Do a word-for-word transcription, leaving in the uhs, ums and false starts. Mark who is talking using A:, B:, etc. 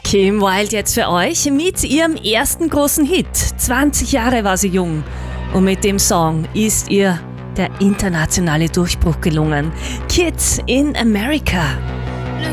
A: Kim Wilde jetzt für euch mit ihrem ersten großen Hit. zwanzig Jahre war sie jung und mit dem Song ist ihr der internationale Durchbruch gelungen. Kids in America.